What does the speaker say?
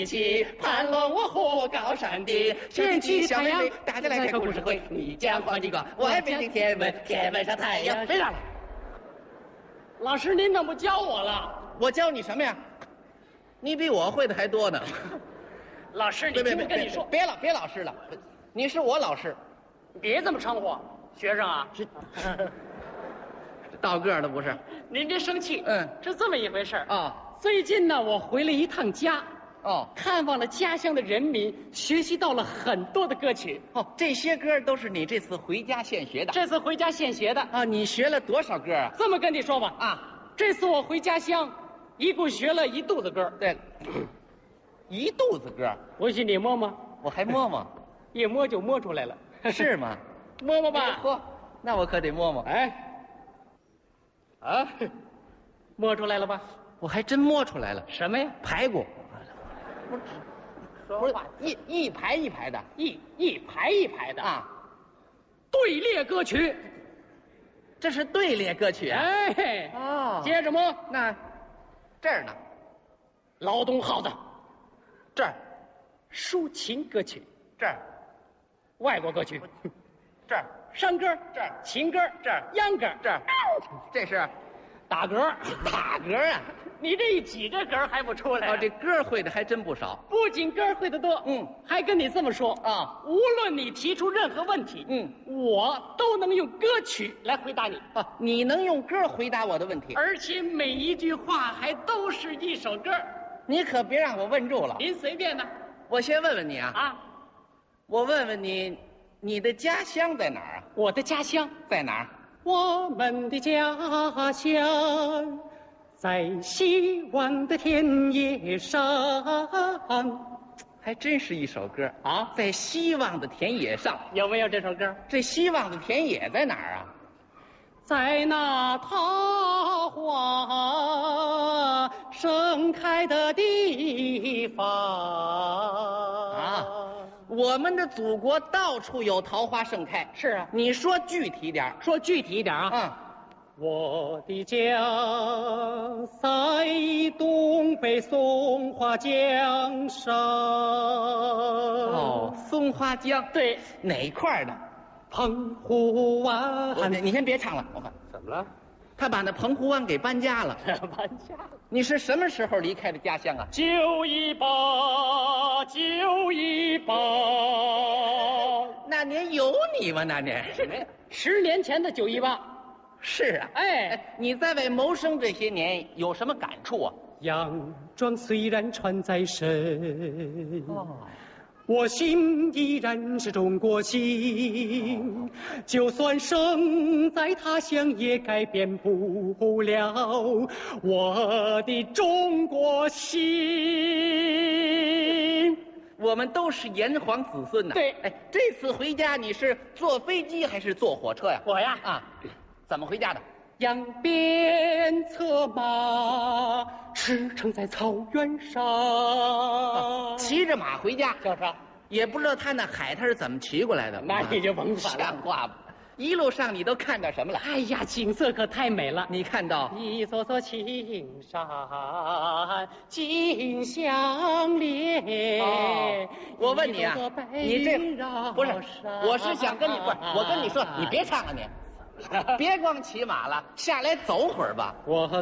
起，攀龙我虎高山低，天气小妹妹，大家来看故事会。你讲黄金瓜，我还背定天文，天文上太阳。 别嚷了，老师您怎么不教我了？ 我教你什么呀？你比我会的还多呢。 老师，你听我跟你说， 别老师了，你是我老师， 别这么称呼，学生啊。 到个儿了不是？ 您别生气，是这么一回事儿啊。 最近呢，我回了一趟家，看望了家乡的人民，学习到了很多的歌曲。 这些歌都是你这次回家现学的。 这次回家现学的啊，你学了多少歌啊？ 这么跟你说吧，这次我回家乡，一共学了一肚子歌。 对了，一肚子歌， 我许你摸摸， 我还摸摸， 一摸就摸出来了， 是吗？ 摸摸吧。 嚯，那我可得摸摸。 哎，摸出来了吧？ 我还真摸出来了。 什么呀？ 排骨。 不是一排一排的， 一排一排的啊， 队列歌曲， 这是队列歌曲啊。 哎，接着摸， 那这儿呢？ 劳动号子， 这儿， 抒情歌曲， 这儿， 外国歌曲， 这儿， 山歌， 这儿， 情歌， 这儿， 秧歌， 这儿，这是打嗝， 打嗝啊！ 你这一挤，这嗝还不出来？ 这歌会的还真不少。 不仅歌会的多，还跟你这么说啊， 无论你提出任何问题，我都能用歌曲来回答你。 你能用歌回答我的问题， 而且每一句话还都是一首歌。 你可别让我问住了。 您随便呢。 我先问问你啊。我问问你，你的家乡在哪儿啊？ 我的家乡在哪儿？ 我们的家乡在希望的田野上， 还真是一首歌啊！ 在希望的田野上， 有没有这首歌？ 这希望的田野在哪儿啊？ 在那桃花盛开的地方啊！我们的祖国到处有桃花盛开。 是啊， 你说具体点， 说具体一点啊。我的家在东北松花江上。 松花江， 对， 哪块的？ 澎湖湾。 你先别唱了，我看怎么了？ 他把那澎湖湾给搬家了。 搬家了？ 你是什么时候离开的家乡啊 ？918，918。 那年有你吗？那年 10年前的918。 是啊。你在外谋生这些年有什么感触啊？ 洋装虽然穿在身，我心依然是中国心，就算生在他乡也改变不了我的中国心。 我们都是炎黄子孙呐。 对， 这次回家你是坐飞机还是坐火车呀？ 我呀， 怎么回家的？ 扬鞭策马，驰骋在草原上。 骑着马回家， 就是啊， 也不知道他那海他是怎么骑过来的。 那你就甭管了， 像话不？一路上你都看到什么了？ 哎呀，景色可太美了！ 你看到一座座青山紧相连。 我问你啊，你这不是？我是想跟你不是？我跟你说，你别唱了你。别光骑马了，下来走会儿吧。 我和